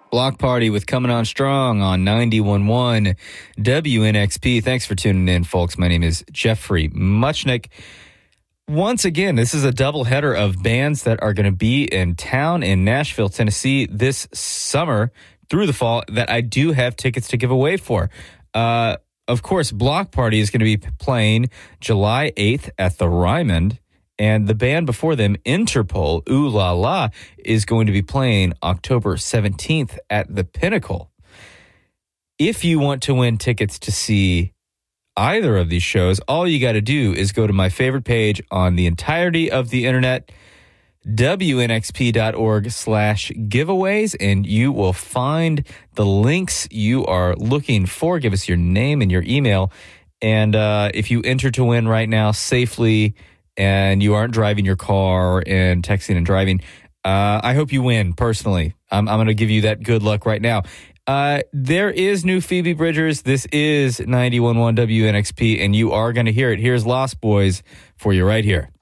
Block Party with Coming On Strong on 91.1 WNXP. Thanks for tuning in, folks. My name is Jeffrey Muchnick. Once again, this is a doubleheader of bands that are going to be in town in Nashville, Tennessee this summer through the fall that I do have tickets to give away for. Of course, Block Party is going to be playing July 8th at the Ryman. And the band before them, Interpol, Ooh La La, is going to be playing October 17th at the Pinnacle. If you want to win tickets to see either of these shows, all you got to do is go to my favorite page on the entirety of the internet, WNXP.org/giveaways, and you will find the links you are looking for. Give us your name and your email. And if you enter to win right now safely, and you aren't driving your car and texting and driving, I hope you win, personally. I'm going to give you that good luck right now. There is new Phoebe Bridgers. This is 91.1 WNXP, and you are going to hear it. Here's Lost Boys for you right here.